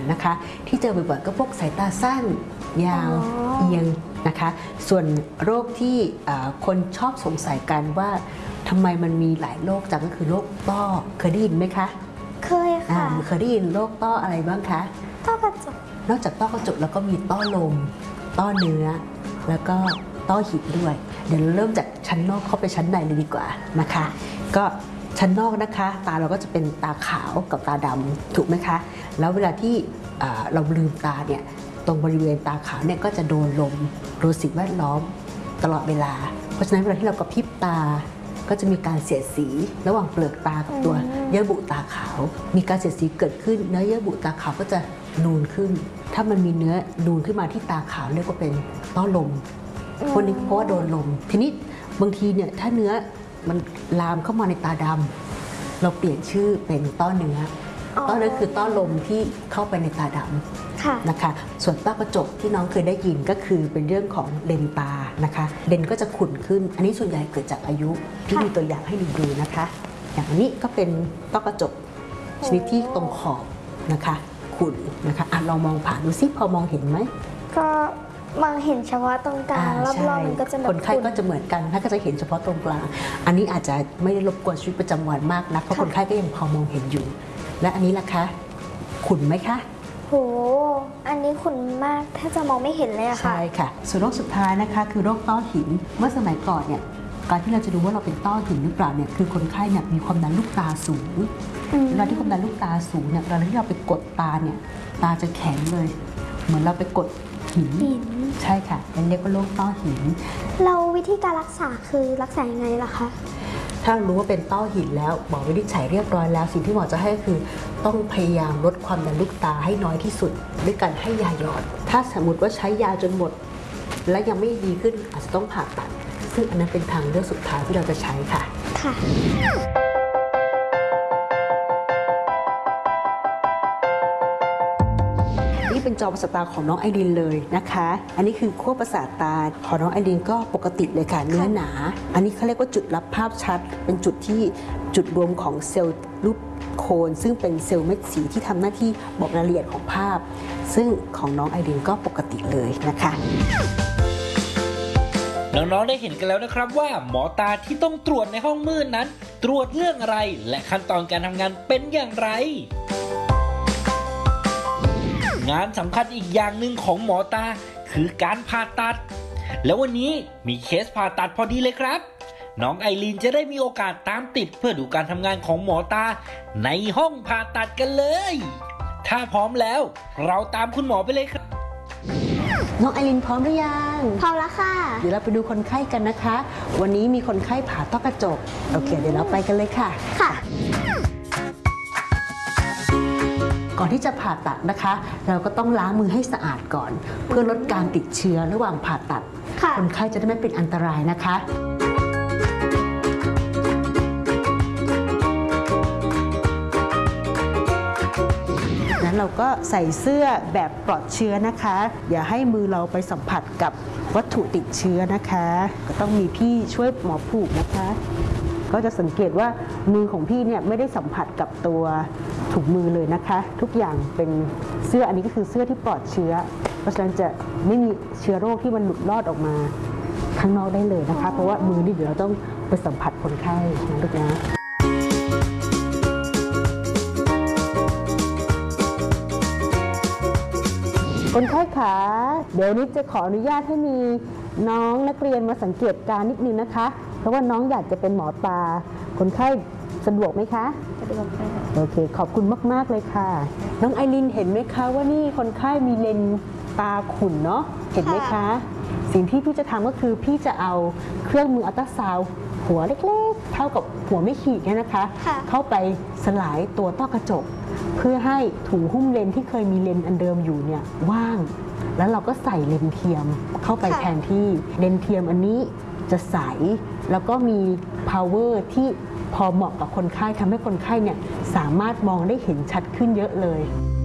นะคะที่เจอบ่อยๆก็พวกสายตาสั้นยาวเอียงนะคะส่วนโรคที่คนชอบสงสัยกันว่าทำไมมันมีหลายโรคจังก็คือโรคต้อเคยได้ยินไหมคะเคยค่ะเคยได้ยินโรคต้ออะไรบ้างคะต้อกระจกนอกจากต้อกระจกแล้วก็มีต้อลมต้อเนื้อแล้วก็ต้อหินด้วยเดี๋ยวเราเริ่มจากชั้นนอกเข้าไปชั้นในเลยดีกว่านะคะก็ชั้นนอกนะคะตาเราก็จะเป็นตาขาวกับตาดำถูกไหมคะแล้วเวลาที่เราลืมตาเนี่ยตรงบริเวณตาขาวเนี่ยก็จะโดนลมโดนสิ่งแวดล้อมตลอดเวลาเพราะฉะนั้นเวลาที่เรากระพริบตาก็จะมีการเสียดสีระหว่างเปลือกตากับตัวเยื่อบุตาขาวมีการเสียดสีเกิดขึ้นเนื้อเยื่อบุตาขาวก็จะนูนขึ้นถ้ามันมีเนื้อนูนขึ้นมาที่ตาขาวเรียกว่าเป็นต้อลมพวกนี้เพราะว่าโดนลมทีนี้บางทีเนี่ยถ้าเนื้อมันลามเข้ามาในตาดำเราเปลี่ยนชื่อเป็นต้อเนื้อต้อเนื้อคือต้อลมที่เข้าไปในตาดำนะคะส่วนต้อกระจกที่น้องเคยได้ยินก็คือเป็นเรื่องของเลนตานะคะเลนก็จะขุ่นขึ้นอันนี้ส่วนใหญ่เกิดจากอายุที่มีตัวอย่างให้ดูนะคะอย่างนี้ก็เป็นต้อกระจกชนิดที่ตรงขอบนะคะขุ่นนะคะลองมองผ่านดูซิพอมองเห็นไหมก็มองเห็นเฉพาะตรงกลางรอบๆมันก็จะแบบคนไข้ก็จะเหมือนกันถ้าก็จะเห็นเฉพาะตรงกลางอันนี้อาจจะไม่ได้รบกวนชีวิตประจำวันมากนักเพราะคนไข้ก็ยังพอมองเห็นอยู่และอันนี้ล่ะคะขุ่นไหมคะโหอันนี้ขุ่นมากถ้าจะมองไม่เห็นเลยอะค่ะใช่ค่ะส่วนโรคสุดท้ายนะคะคือโรคต้อหินเมื่อสมัยก่อนเนี่ยการที่เราจะดูว่าเราเป็นต้อหินหรือเปล่าเนี่ยคือคนไข้เนี่ยมีความดันลูกตาสูงเวลาที่ความดันลูกตาสูงเนี่ยเวลาที่เราไปกดตาเนี่ยตาจะแข็งเลยเหมือนเราไปกดหินใช่ค่ะเรียกว่าโรคต้อหินเราวิธีการรักษาคือรักษายังไงล่ะคะถ้ารู้ว่าเป็นต้อหินแล้วหมอวินิจฉัยเรียบร้อยแล้วสิ่งที่หมอจะให้คือต้องพยายามลดความดันลูกตาให้น้อยที่สุดด้วยการให้ยาหยอดถ้าสมมติว่าใช้ยาจนหมดและยังไม่ดีขึ้นอาจจะต้องผ่าตัดซึ่งอันนั้นเป็นทางเลือกสุดท้ายที่เราจะใช้ค่ะนี่เป็นจอประสาทตาของน้องไอรินเลยนะคะอันนี้คือขั้วประสาทตาของน้องไอรินก็ปกติเลยค่ะเนื้อหนาอันนี้เขาเรียกว่าจุดรับภาพชัดเป็นจุดที่จุดรวมของเซลล์รูปโคนซึ่งเป็นเซลล์เม็ดสีที่ทำหน้าที่บอกรายละเอียดของภาพซึ่งของน้องไอรินก็ปกติเลยนะคะน้องๆได้เห็นกันแล้วนะครับว่าหมอตาที่ต้องตรวจในห้องมืดนั้นตรวจเรื่องอะไรและขั้นตอนการทำงานเป็นอย่างไรงานสำคัญอีกอย่างหนึ่งของหมอตาคือการผ่าตัดแล้ววันนี้มีเคสผ่าตัดพอดีเลยครับน้องไอรีนจะได้มีโอกาสตามติดเพื่อดูการทำงานของหมอตาในห้องผ่าตัดกันเลยถ้าพร้อมแล้วเราตามคุณหมอไปเลยครับน้องไอรินพร้อมหรือยังพร้อมแล้วค่ะเดี๋ยวเราไปดูคนไข้กันนะคะวันนี้มีคนไข้ผ่าต้อกระจกโอเคเดี๋ยวเราไปกันเลยค่ะก่อนที่จะผ่าตัดนะคะเราก็ต้องล้างมือให้สะอาดก่อนเพื่อลดการติดเชื้อระหว่างผ่าตัดคนไข้จะได้ไม่เป็นอันตรายนะคะนั้นเราก็ใส่เสื้อแบบปลอดเชื้อนะคะอย่าให้มือเราไปสัมผัสกับวัตถุติดเชื้อนะคะก็ต้องมีพี่ช่วยหมอผูกนะคะก็จะสังเกตว่ามือของพี่เนี่ยไม่ได้สัมผัสกับตัวถุงมือเลยนะคะทุกอย่างเป็นเสื้ออันนี้ก็คือเสื้อที่ปลอดเชื้อเพราะฉะนั้นจะไม่มีเชื้อโรคที่มันหลุดรอดออกมาข้างนอกได้เลยนะคะเพราะว่ามือนี่เดี๋ยวเราต้องไปสัมผัสคนไข้นะลูกนะคนไข้ขาเดี๋ยวนิดจะขออนุญาตให้มีน้องนักเรียนมาสังเกตการนิดนึงนะคะเพราะว่าน้องอยากจะเป็นหมอตาคนไข้สะดวกไหมคะสะดวกค่ะโอเคขอบคุณมากๆเลยค่ะน้องไอรินเห็นไหมคะว่านี่คนไข้มีเลนตาขุ่นเนาะเห็นไหมคะสิ่งที่พี่จะทำก็คือพี่จะเอาเครื่องมืออัลตราซาวด์หัวเล็กๆเท่ากับหัวไม่ขีดเนี่ยนะคะเข้าไปสลายตัวต้อกระจกเพื่อให้ถุงหุ้มเลนที่เคยมีเลนอันเดิมอยู่เนี่ยว่างแล้วเราก็ใส่เลนเทียมเข้าไปแทนที่เลนเทียมอันนี้จะใสแล้วก็มี power ที่พอเหมาะกับคนไข้ทำให้คนไข้เนี่ยสามารถมองได้เห็นชัดขึ้นเยอะเลย